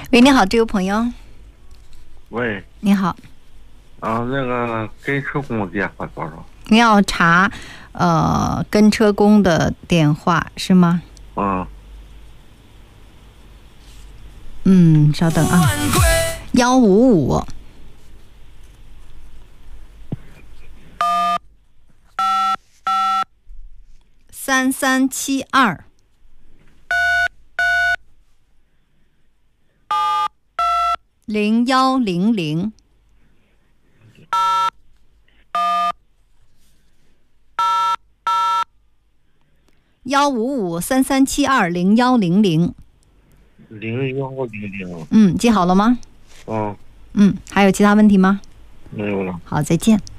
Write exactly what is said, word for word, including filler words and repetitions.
喂，你好，这位朋友。 喂， 你好。 啊，那个跟车工的电话多少？ 你要查呃跟车工的电话是吗？ 嗯。 嗯，稍等啊，幺五五三三七二零幺零零。幺五五三三七二零幺零零。 零幺零零。 嗯，记好了吗？ 嗯。 嗯，还有其他问题吗？ 没有了。 好，再见。